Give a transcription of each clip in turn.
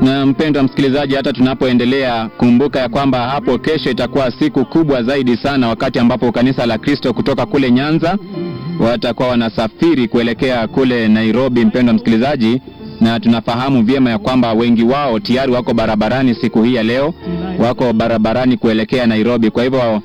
Na mpendwa msikilizaji, hata tunapoendelea, kumbuka ya kwamba hapo kesho itakuwa siku kubwa zaidi sana, wakati ambapo kanisa la Kristo kutoka kule Nyanza watakuwa wanasafiri kuelekea kule Nairobi, mpendwa msikilizaji. Na tunafahamu vyema ya kwamba wengi wao tayari wako barabarani siku hii ya leo, wako barabarani kuelekea Nairobi. Kwa hivyo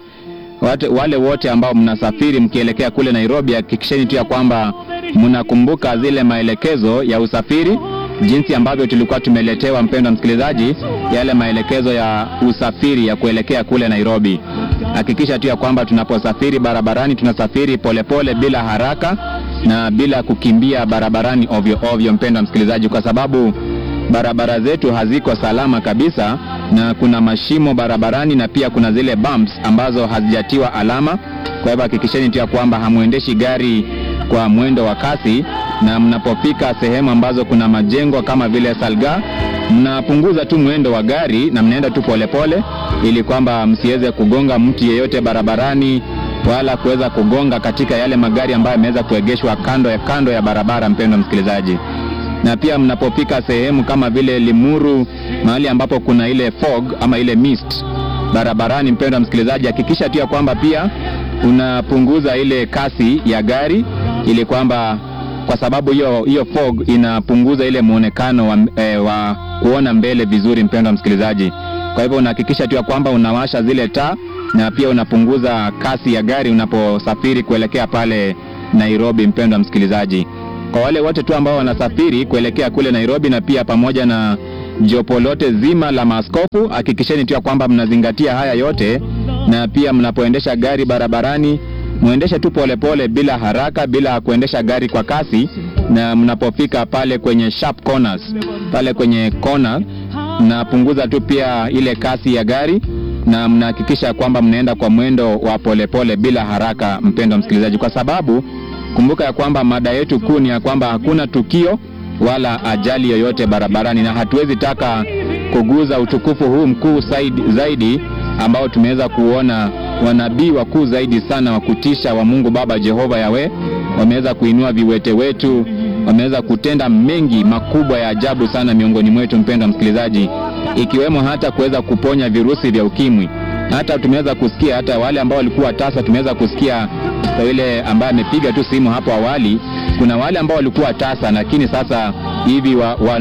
wale wote ambao mnasafiri mkielekea kule Nairobi, hakikisheni tu ya kwamba mnakumbuka zile maelekezo ya usafiri, jinsi ambavyo tulikuwa tumeletewa, mpendwa msikilizaji, yale maelekezo ya usafiri ya kuelekea kule Nairobi. Hakikisha tu ya kwamba tunaposafiri barabarani tunasafiri polepole, bila haraka na bila kukimbia barabarani ovyo ovyo, mpendwa msikilizaji, kwa sababu barabara zetu haziko salama kabisa, na kuna mashimo barabarani, na pia kuna zile bumps ambazo hazijatiwa alama. Kwa hivyo hakikisheni tu ya kwamba hamuendeshi gari kwa mwendo wa kasi, na mnapofika sehemu ambazo kuna majengo kama vile Salga, mnapunguza tu mwendo wa gari na mnaenda tu polepole, ili kwamba msiweze kugonga mtu yeyote barabarani, wala kuweza kugonga katika yale magari ambayo yameweza kuegeshwa kando ya barabara, mpendwa msikilizaji. Na pia mnapofika sehemu kama vile Limuru, mahali ambapo kuna ile fog ama ile mist barabarani, mpendwa msikilizaji, hakikisha tu ya kwamba pia unapunguza ile kasi ya gari, ili kwamba kwa sababu hiyo fog inapunguza ile muonekano wa kuona mbele vizuri, mpendwa msikilizaji. Kwa hivyo unahakikisha tu ya kwamba unawasha zile taa, na pia unapunguza kasi ya gari unaposafiri kuelekea pale Nairobi, mpendwa msikilizaji. Kwa wale wote tu ambao wanasafiri kuelekea kule Nairobi, na pia pamoja na jopo lote zima la maaskofu, hakikisheni tu ya kwamba mnazingatia haya yote, na pia mnapoendesha gari barabarani muendeshe tu polepole, bila haraka, bila kuendesha gari kwa kasi. Na mnapofika pale kwenye sharp corners, pale kwenye corner, mnapunguza tu pia ile kasi ya gari, na mnahakikisha kwamba mnaenda kwa mwendo wa polepole, bila haraka, mpendwa msikilizaji, kwa sababu kumbuka ya kwamba mada yetu kuu ni ya kwamba hakuna tukio wala ajali yoyote barabarani, na hatuwezi taka kuguza utukufu huu mkuu zaidi ambao tumeweza kuona wanabii wakuu zaidi sana wa kutisha wa Mungu Baba Jehova Yawe. Wameweza kuinua viwete wetu, wameweza kutenda mengi makubwa ya ajabu sana miongoni mwetu, mpendwa msikilizaji, ikiwemo hata kuweza kuponya virusi vya ukimwi. Hata tumeweza kusikia hata wale ambao walikuwa tasa, tumeweza kusikia kwa yule ambaye amepiga tu simu hapo awali, kuna wale ambao walikuwa tasa lakini sasa hivi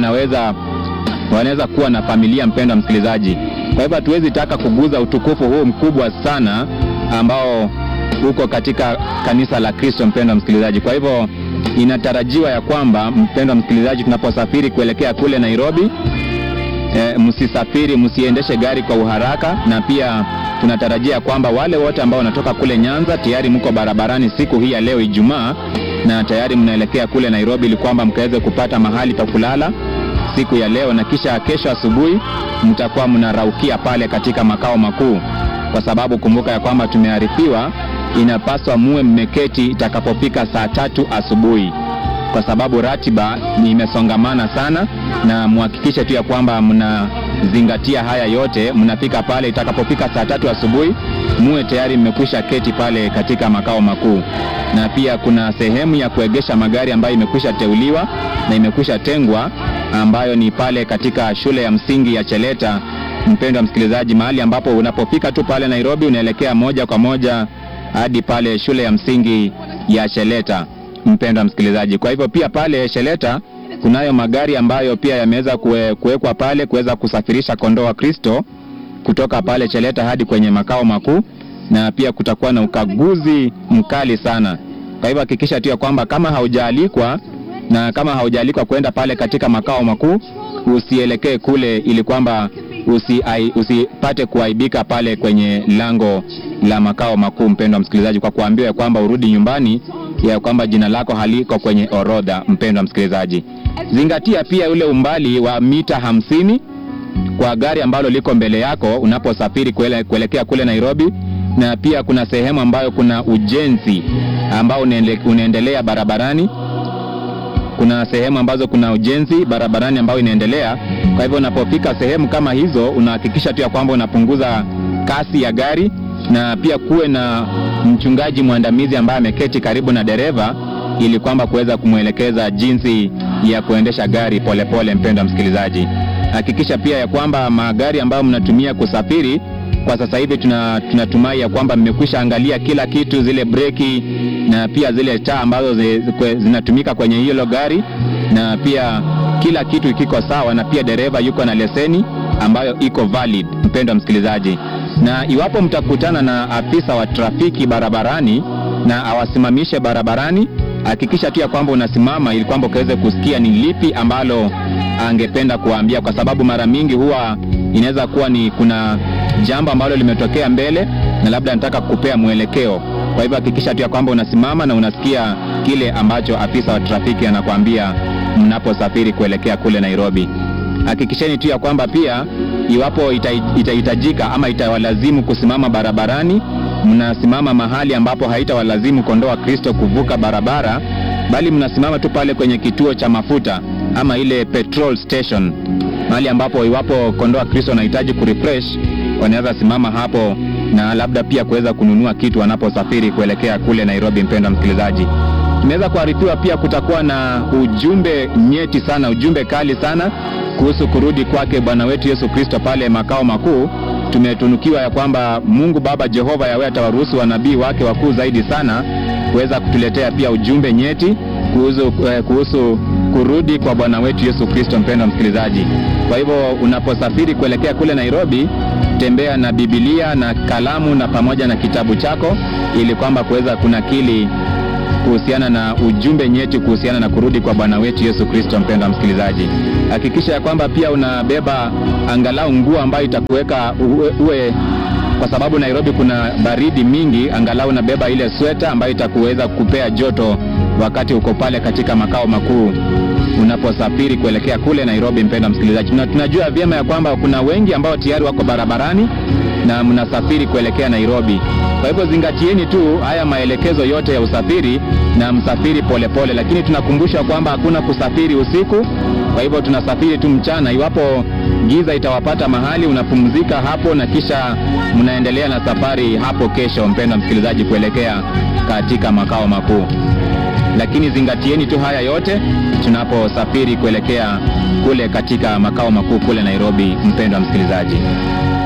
wanaweza kuwa na familia, mpendwa msikilizaji. Kwa hivyo hatuwezi taka kuguza utukufu huu mkubwa sana ambao uko katika kanisa la Kristo, mpendwa msikilizaji. Kwa hivyo inatarajiwa ya kwamba, mpendwa msikilizaji, tunaposafiri kuelekea kule Nairobi, msiendeshe gari kwa uharaka. Na pia tunatarajia kwamba wale wote ambao wanatoka kule Nyanza tayari mko barabarani siku hii ya leo Ijumaa, na tayari mnaelekea kule Nairobi, ili kwamba mkaweze kupata mahali pa kulala siku ya leo, na kisha kesho asubuhi mtakuwa mnaraukia pale katika makao makuu, kwa sababu kumbuka ya kwamba tumearifiwa inapaswa muwe mmeketi itakapofika saa 3 asubuhi, kwa sababu ratiba ni imesongamana sana, na muhakikishe tu ya kwamba mnazingatia haya yote. Mnafika pale itakapofika saa 3 asubuhi, muwe tayari mmekwisha keti pale katika makao makuu. Na pia kuna sehemu ya kuegesha magari ambayo imekwisha teuliwa na imekwisha tengwa, ambayo ni pale katika shule ya msingi ya Cheleta, mpendwa msikilizaji, mahali ambapo unapofika tu pale Nairobi unaelekea moja kwa moja hadi pale shule ya msingi ya Cheleta, mpendwa msikilizaji. Kwa hivyo pia pale Cheleta kunayo magari ambayo pia yameweza kuwekwa pale kuweza kusafirisha kondoo wa Kristo kutoka pale Cheleta hadi kwenye makao makuu, na pia kutakuwa na ukaguzi mkali sana. Kwa hivyo hakikisha tu ya kwamba kama haujalikwa kwenda pale katika makao makuu, usielekee kule, ili kwamba usipate kuaibika pale kwenye lango la makao makuu, mpendwa msikilizaji, kwa kuambiwa kwamba urudi nyumbani, ya kwamba jina lako haliko kwenye orodha, mpendwa msikilizaji. Zingatia pia ule umbali wa mita 50 kwa gari ambalo liko mbele yako unaposafiri kuelekea kule Nairobi. Na pia kuna sehemu ambayo kuna ujenzi ambao unaendelea barabarani. Kuna sehemu ambazo kuna ujenzi barabarani ambao inaendelea. Kwa hivyo unapofika sehemu kama hizo, unahakikisha tu ya kwamba unapunguza kasi ya gari, na pia kuwe na mchungaji mwandamizi ambaye ameketi karibu na dereva, ili kwamba kuweza kumwelekeza jinsi ya kuendesha gari polepole. Mpendwa msikilizaji, hakikisha pia ya kwamba magari ambayo mnatumia kusafiri kwa sasa hivi tunatumai ya kwamba mmekwisha angalia kila kitu, zile breki na pia zile taa ambazo zinatumika kwenye hilo gari, na pia kila kitu kiko sawa, na pia dereva yuko na leseni ambayo iko valid. Mpendwa msikilizaji, na iwapo mtakutana na afisa wa trafiki barabarani na awasimamishe barabarani, hakikisha tu ya kwamba unasimama ili kwamba ukaweze kusikia ni lipi ambalo angependa kuambia, kwa sababu mara mingi huwa inaweza kuwa ni kuna jambo ambalo limetokea mbele na labda nataka kukupea mwelekeo. Kwa hivyo hakikisha tu ya kwamba unasimama na unasikia kile ambacho afisa wa trafiki anakuambia mnaposafiri kuelekea kule Nairobi. Hakikisheni tu ya kwamba pia iwapo itahitajika ama itawalazimu kusimama barabarani, mnasimama mahali ambapo haitawalazimu kondoo wa Kristo kuvuka barabara, bali mnasimama tu pale kwenye kituo cha mafuta ama ile petrol station, mahali ambapo iwapo kondoo wa Kristo wanahitaji kurefresh, wanaweza simama hapo na labda pia kuweza kununua kitu wanaposafiri kuelekea kule Nairobi. Mpendwa msikilizaji, tumeweza kuarifiwa pia kutakuwa na ujumbe nyeti sana, ujumbe kali sana kuhusu kurudi kwake Bwana wetu Yesu Kristo pale makao makuu. Tumetunukiwa ya kwamba Mungu Baba Jehova Yahweh atawaruhusu wanabii wake wakuu zaidi sana kuweza kutuletea pia ujumbe nyeti kuhusu kurudi kwa Bwana wetu Yesu Kristo. Mpendwa msikilizaji, kwa hivyo unaposafiri kuelekea kule Nairobi, tembea na Biblia na kalamu na pamoja na kitabu chako, ili kwamba kuweza kunakili kuhusiana na ujumbe nyeti kuhusiana na kurudi kwa Bwana wetu Yesu Kristo. Mpendwa msikilizaji, hakikisha ya kwamba pia unabeba angalau nguo ambayo itakuweka uwe, kwa sababu Nairobi kuna baridi mingi, angalau unabeba ile sweta ambayo itakuweza kupea joto wakati uko pale katika makao makuu unaposafiri kuelekea kule Nairobi. Mpendwa msikilizaji, tunajua vyema ya kwamba kuna wengi ambao tayari wako barabarani na mnasafiri kuelekea Nairobi. Kwa hivyo zingatieni tu haya maelekezo yote ya usafiri na msafiri polepole, lakini tunakumbusha kwamba hakuna kusafiri usiku. Kwa hivyo tunasafiri tu mchana. Iwapo giza itawapata mahali, unapumzika hapo na kisha mnaendelea na safari hapo kesho, mpendwa msikilizaji, kuelekea katika makao makuu. Lakini zingatieni tu haya yote tunaposafiri kuelekea kule katika makao makuu kule Nairobi, mpendwa msikilizaji.